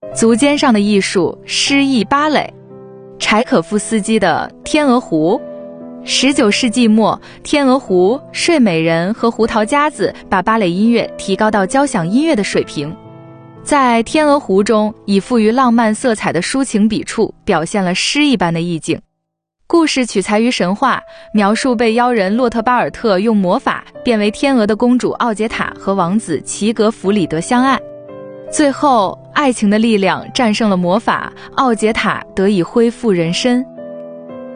足尖上的艺术诗意芭蕾，柴可夫斯基的《天鹅湖》。19世纪末，天鹅湖、睡美人和胡桃夹子把芭蕾音乐提高到交响音乐的水平。在天鹅湖中，以富于浪漫色彩的抒情笔触表现了诗一般的意境。故事取材于神话，描述被妖人洛特巴尔特用魔法变为天鹅的公主奥杰塔和王子齐格弗里德相爱，最后爱情的力量战胜了魔法，奥杰塔得以恢复人身。